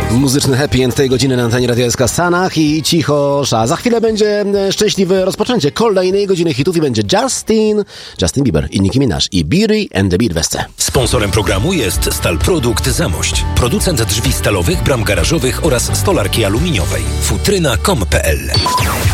Muzyczny happy end tej godziny na antenie Radia SK Stanach i cichosza. Za chwilę będzie szczęśliwe rozpoczęcie kolejnej godziny hitów i będzie Justin Bieber i Nicki Minaj i Beauty and the Beat Weste. Sponsorem programu jest Stal Produkt Zamość. Producent drzwi stalowych, bram garażowych oraz stolarki aluminiowej. Futryna.com.pl